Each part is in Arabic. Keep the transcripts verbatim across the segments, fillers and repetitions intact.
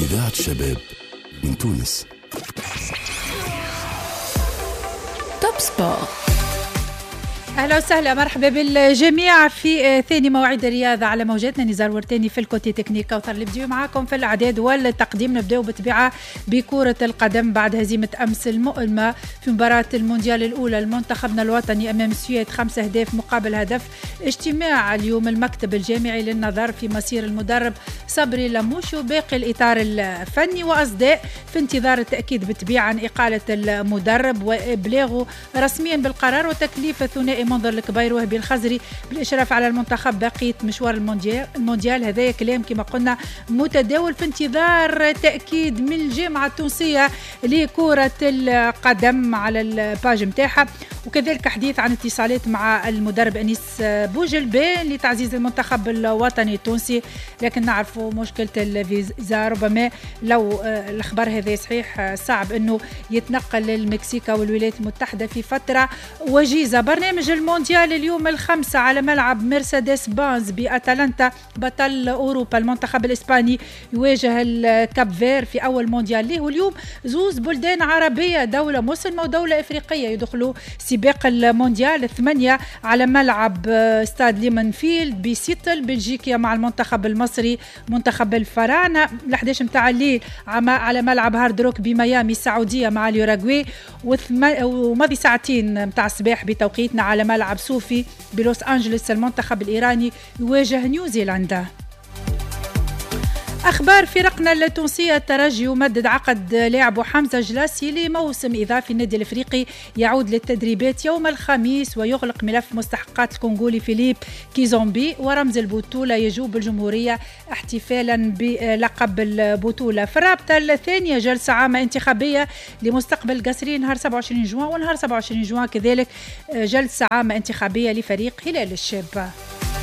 إذاعة الشباب من تونس. توب سبور. أهلا وسهلا، مرحبا بالجميع في ثاني مواعيد الرياضة على موجاتنا. نزار ورتاني في الكوتي تكنيك، كوثر اللي معاكم في الإعداد والتقديم. نبدأ بطبيعة بكرة القدم بعد هزيمة أمس المؤلمة في مباراة المونديال الأولى لمنتخبنا الوطني أمام السويد خمسة أهداف مقابل هدف. اجتماع اليوم المكتب الجامعي للنظر في مصير المدرب صبري لموش وباقي الإطار الفني وأصداء في انتظار التأكيد بالطبيعة عن إقالة المدرب وإبلاغه رسميا بالقرار وتكليف الثنائي منظر الكبير وهبي الخزري بالإشراف على المنتخب بقية مشوار المونديال. المونديال هذا كلام كما قلنا متداول في انتظار تأكيد من الجامعة التونسية لكرة القدم على الباج متاعها، وكذلك حديث عن اتصالات مع المدرب أنيس بوجلبان لتعزيز المنتخب الوطني التونسي. لكن نعرفوا مشكلة الفيزا، ربما لو الأخبار هذا صحيح صعب أنه يتنقل للمكسيك والولايات المتحدة في فترة وجيزة. برنامج المونديال اليوم الخمسة على ملعب مرسيدس بانز بأتلانتا، بطل أوروبا المنتخب الإسباني يواجه الكاب فير في أول مونديال له. واليوم زوز بلدان عربية، دولة مسلمة ودولة إفريقية، يدخلوا سباق المونديال الثمانية على ملعب استاد ليمنفيلد بسيتل بلجيكيا مع المنتخب المصري منتخب الفراعنة. الأحداش متاع الليل على ملعب هارد روك بميامي السعودية مع اليوراغواي، وماضي ساعتين متاع الصباح بتوقيتنا على ملعب صوفي بلوس أنجلس المنتخب الإيراني يواجه نيوزيلندا. أخبار فرقنا التونسية، الترجي يمدد عقد لاعبه حمزة جلاسي لموسم إضافي. النادي الأفريقي يعود للتدريبات يوم الخميس ويغلق ملف مستحقات الكونغولي فيليب كيزومبي، ورمز البطولة يجوب الجمهورية احتفالا بلقب البطولة. في الرابطة الثانية جلسة عامة انتخابية لمستقبل قصري نهار سبعة وعشرين جوان، ونهار سبعة وعشرين جوان كذلك جلسة عامة انتخابية لفريق هلال الشاب.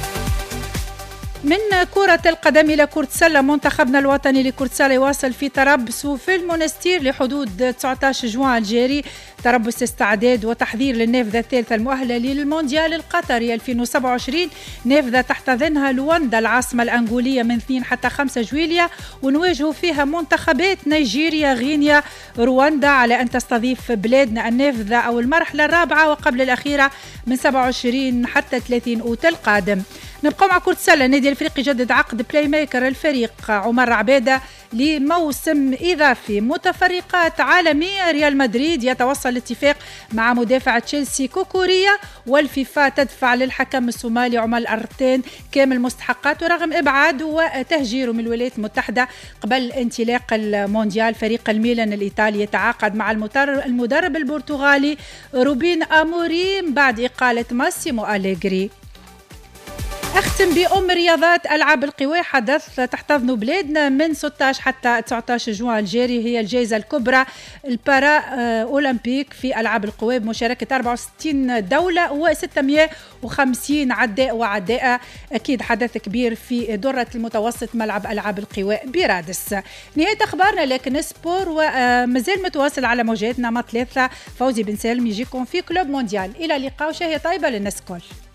من كرة القدم إلى كرة السلة، منتخبنا الوطني لكرة السلة يواصل في تربصه في المونستير لحدود تسعة عشر جوان الجاري، تربص استعداد وتحضير للنافذة الثالثة المؤهلة للمونديال القطري ألفين وسبعة وعشرين، نافذة تحتضنها لواندا العاصمة الأنغولية من اثنين حتى خمسة جويلية، ونواجهوا فيها منتخبات نيجيريا، غينيا، رواندا، على أن تستضيف بلادنا النافذة أو المرحلة الرابعة وقبل الأخيرة من سبعة وعشرين حتى ثلاثين أوت القادم. نبقى مع كرة السلة. النادي الافريقي جدد عقد بلاي ميكر الفريق عمر عبادة لموسم إضافي. متفرقات عالمية، ريال مدريد يتوصل لاتفاق مع مدافع تشيلسي كوكوريا، والفيفا تدفع للحكم الصومالي عمر أرتين كامل مستحقات ورغم إبعاده وتهجيره من الولايات المتحدة قبل انطلاق المونديال. فريق الميلان الإيطالي يتعاقد مع المدرب البرتغالي روبين أموريم بعد إقالة ماسيمو أليغري. أختم بأم رياضات ألعاب القوى، حدث تحتضن بلادنا من ستة عشر حتى تسعة عشر جوان الجاري، هي الجائزة الكبرى البارا أولمبيك في ألعاب القوى بمشاركة أربعة وستين دولة وستمائة وخمسين عداء وعداءة. أكيد حدث كبير في درة المتوسط ملعب ألعاب القوى برادس. نهاية أخبارنا لكن سبور ومازال متواصل على موجاتنا مع ثلاثة. فوزي بن سالم يجيكم في كلوب مونديال. إلى اللقاء وشهية طيبة للناس كل.